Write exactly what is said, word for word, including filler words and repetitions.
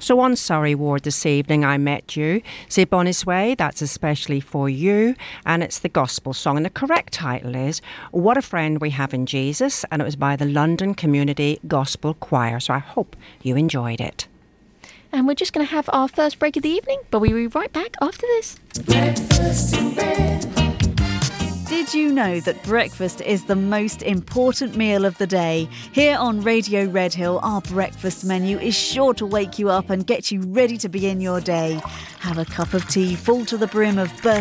So on Surrey Ward this evening, I Met You. C'est Bon Way, that's especially for you. And it's the gospel song. And the correct title is What a Friend We Have in Jesus. And it was by the London Community Gospel Choir. So I hope you enjoyed it. And we're just going to have our first break of the evening, but we'll be right back after this. Breakfast in bed. Did you know that breakfast is the most important meal of the day? Here on Radio Redhill, our breakfast menu is sure to wake you up and get you ready to begin your day. Have a cup of tea full to the brim of birthday